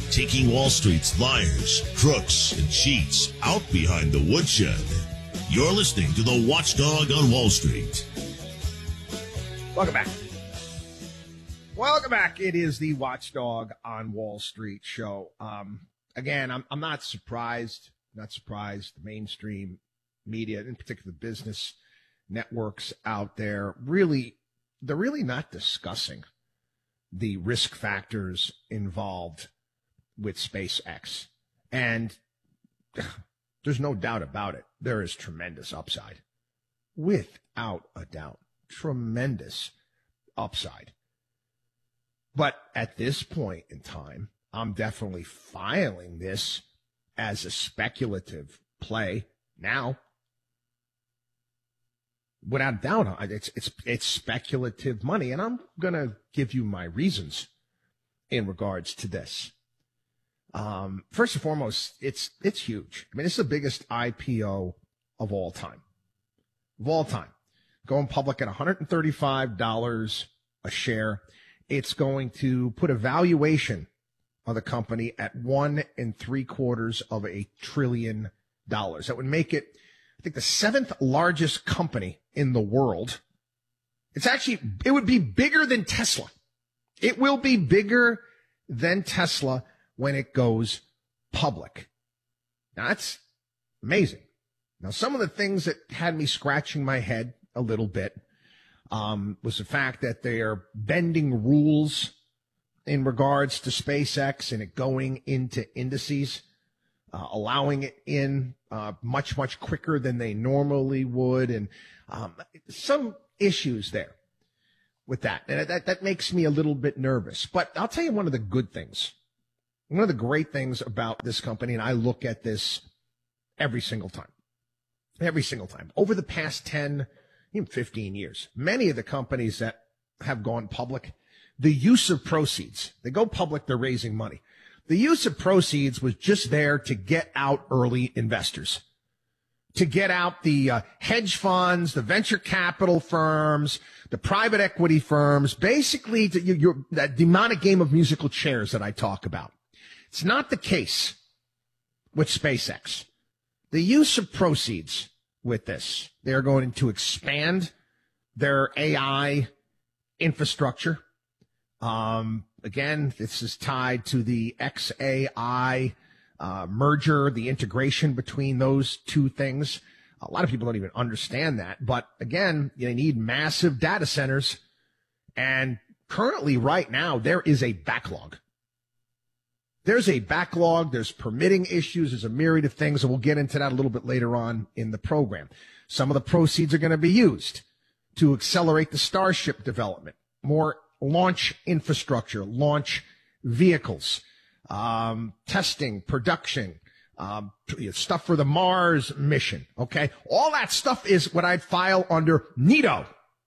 taking Wall Street's liars, crooks, and cheats out behind the woodshed. You're listening to the Watchdog on Wall Street. Welcome back. Welcome back. It is the Watchdog on Wall Street show. Again, I'm not surprised. The mainstream media, in particular business networks out there, they're really not discussing the risk factors involved with SpaceX. And there's no doubt about it. There is tremendous upside. Without a doubt. Tremendous upside. But at this point in time, I'm definitely filing this as a speculative play now. Without a doubt, it's speculative money, and I'm going to give you my reasons in regards to this. First and foremost, it's huge. I mean, it's the biggest IPO of all time. Going public at $135 a share. It's going to put a valuation of the company at $1.75 trillion. That would make it, I think, the seventh largest company in the world. It would be bigger than Tesla. It will be bigger than Tesla when it goes public. Now, that's amazing. Now, some of the things that had me scratching my head a little bit was the fact that they are bending rules in regards to SpaceX and it going into indices, allowing it in much, much quicker than they normally would, and some issues there with that. And that makes me a little bit nervous. But I'll tell you one of the good things. One of the great things about this company, and I look at this every single time. Over the past 10, even 15 years, many of the companies that have gone public, the use of proceeds, they go public, they're raising money. The use of proceeds was just there to get out early investors, to get out the hedge funds, the venture capital firms, the private equity firms, basically that demonic game of musical chairs that I talk about. It's not the case with SpaceX. The use of proceeds with this, they're going to expand their AI infrastructure. Again, this is tied to the XAI merger, the integration between those two things. A lot of people don't even understand that. But again, you need massive data centers. And currently, right now, there is a backlog. There's permitting issues. There's a myriad of things, and we'll get into that a little bit later on in the program. Some of the proceeds are going to be used to accelerate the Starship development, more launch infrastructure, launch vehicles, testing, production, stuff for the Mars mission, okay? All that stuff is what I'd file under NITO.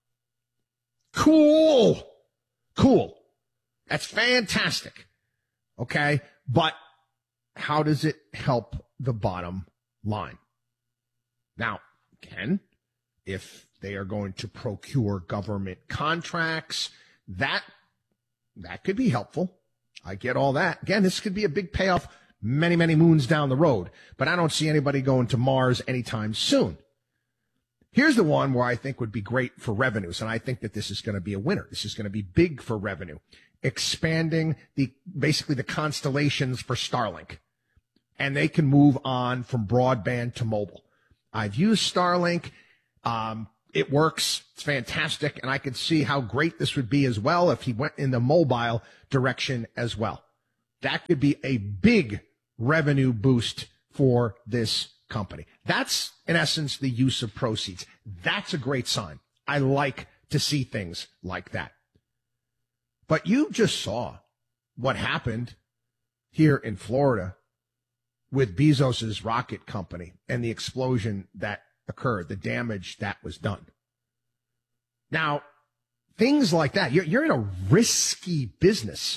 Cool. That's fantastic, okay? But how does it help the bottom line? Now, again, if they are going to procure government contracts, that could be helpful. I get all that. Again, this could be a big payoff many, many moons down the road, but I don't see anybody going to Mars anytime soon. Here's the one where I think would be great for revenues, and I think that this is going to be a winner. This is going to be big for revenue. Expanding basically the constellations for Starlink, and they can move on from broadband to mobile. I've used Starlink. It works. It's fantastic. And I could see how great this would be as well if he went in the mobile direction as well. That could be a big revenue boost for this company. That's, in essence, the use of proceeds. That's a great sign. I like to see things like that. But you just saw what happened here in Florida with Bezos's rocket company and the explosion that occurred, the damage that was done. Now, things like that, you're in a risky business.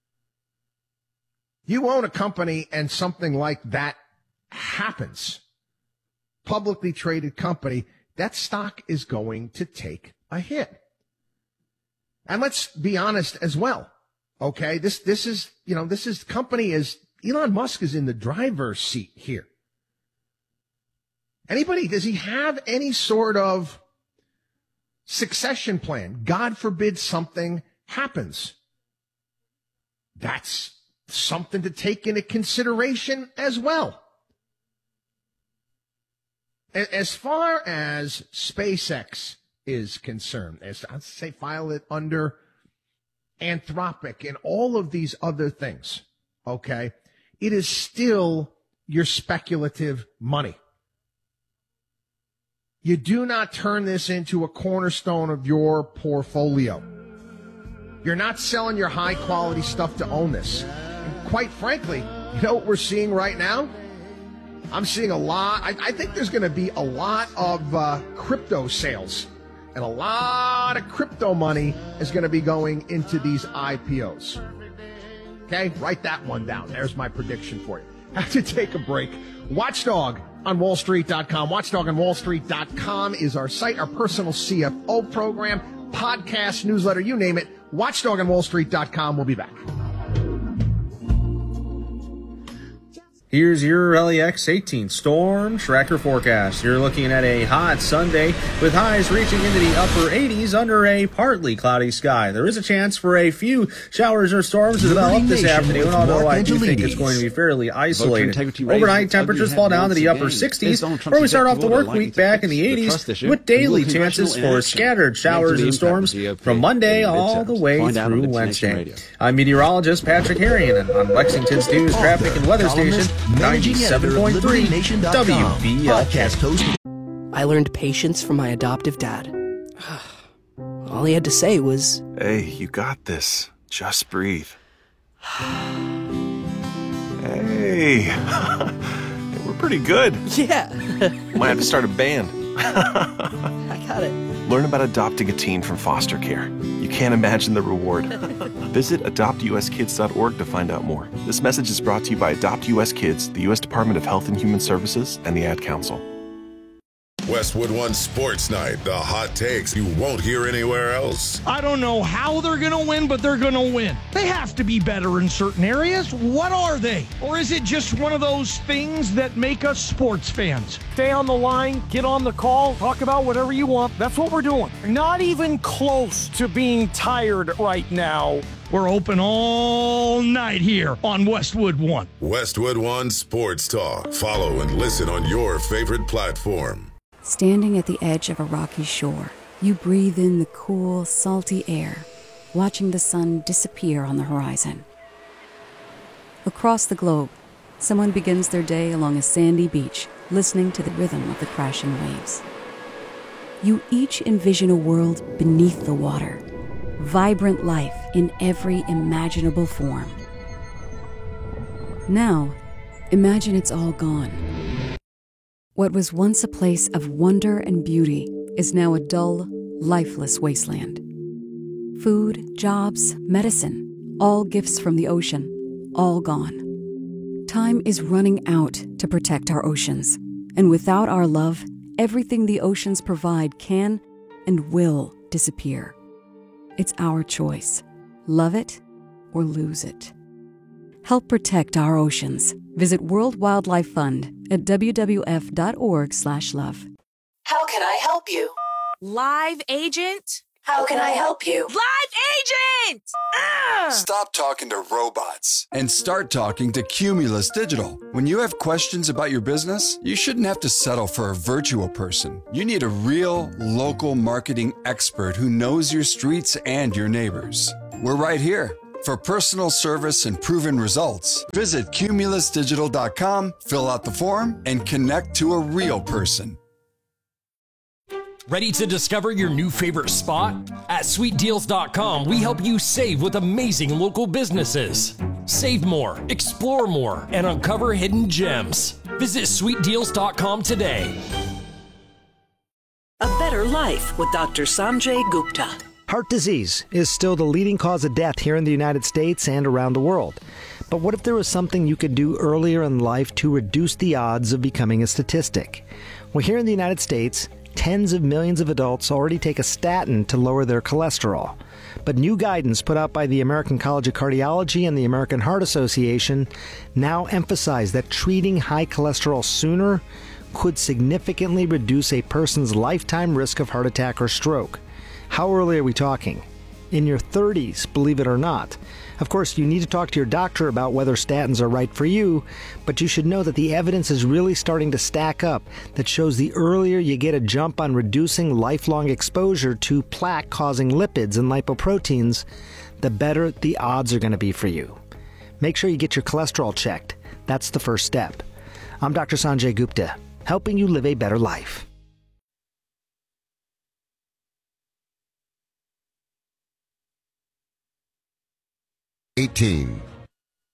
You own a company and something like that happens. Publicly traded company, that stock is going to take a hit. And let's be honest as well. Okay, this is company is Elon Musk is in the driver's seat here. Does he have any sort of succession plan? God forbid something happens. That's something to take into consideration as well. As far as SpaceX is concerned, I'd say file it under Anthropic and all of these other things, okay? It is still your speculative money. You do not turn this into a cornerstone of your portfolio. You're not selling your high-quality stuff to own this. And quite frankly, you know what we're seeing right now? I'm seeing a lot. I think there's going to be a lot of crypto sales. And a lot of crypto money is going to be going into these IPOs. Okay? Write that one down. There's my prediction for you. Have to take a break. Watchdog on WallStreet.com. WatchdogOnWallStreet.com is our site, our personal CFO program, podcast, newsletter, you name it. WatchdogOnWallStreet.com. We'll be back. Here's your LEX 18 Storm Tracker forecast. You're looking at a hot Sunday with highs reaching into the upper 80s under a partly cloudy sky. There is a chance for a few showers or storms to develop this afternoon, although I do think it's going to be fairly isolated. Overnight temperatures fall down to the upper 60s, where we start off the work week back in the 80s with daily chances for scattered showers and storms from Monday all the way through Wednesday. I'm meteorologist Patrick Harrion on Lexington's News Traffic and Weather Station 97.3 WBLK. I learned patience from my adoptive dad. All he had to say was, "Hey, you got this. Just breathe." Hey, we're pretty good. Yeah. Might have to start a band. I got it. Learn about adopting a teen from foster care. You can't imagine the reward. Visit adoptuskids.org to find out more. This message is brought to you by Adopt US Kids, the U.S. Department of Health and Human Services, and the Ad Council. Westwood One Sports Night, the hot takes you won't hear anywhere else. I don't know how they're going to win, but they're going to win. They have to be better in certain areas. What are they? Or is it just one of those things that make us sports fans? Stay on the line, get on the call, talk about whatever you want. That's what we're doing. Not even close to being tired right now. We're open all night here on Westwood One. Westwood One Sports Talk. Follow and listen on your favorite platform. Standing at the edge of a rocky shore, you breathe in the cool, salty air, watching the sun disappear on the horizon. Across the globe, someone begins their day along a sandy beach, listening to the rhythm of the crashing waves. You each envision a world beneath the water, vibrant life in every imaginable form. Now, imagine it's all gone. What was once a place of wonder and beauty is now a dull, lifeless wasteland. Food, jobs, medicine, all gifts from the ocean, all gone. Time is running out to protect our oceans, and without our love, everything the oceans provide can and will disappear. It's our choice. Love it or lose it. Help protect our oceans. Visit World Wildlife Fund at wwf.org/love. How can I help you? Live agent? How can I help you? Live agent! Stop talking to robots and start talking to Cumulus Digital. When you have questions about your business, you shouldn't have to settle for a virtual person. You need a real, local marketing expert who knows your streets and your neighbors. We're right here. For personal service and proven results, visit cumulusdigital.com, fill out the form, and connect to a real person. Ready to discover your new favorite spot? At sweetdeals.com, we help you save with amazing local businesses. Save more, explore more, and uncover hidden gems. Visit sweetdeals.com today. A better life with Dr. Sanjay Gupta. Heart disease is still the leading cause of death here in the United States and around the world. But what if there was something you could do earlier in life to reduce the odds of becoming a statistic? Well, here in the United States, Tens of millions of adults already take a statin to lower their cholesterol. But new guidance put out by the American College of Cardiology and the American Heart Association now emphasize that treating high cholesterol sooner could significantly reduce a person's lifetime risk of heart attack or stroke. How early are we talking? In your 30s, believe it or not. Of course, you need to talk to your doctor about whether statins are right for you, but you should know that the evidence is really starting to stack up that shows the earlier you get a jump on reducing lifelong exposure to plaque-causing lipids and lipoproteins, the better the odds are going to be for you. Make sure you get your cholesterol checked. That's the first step. I'm Dr. Sanjay Gupta, helping you live a better life. #18.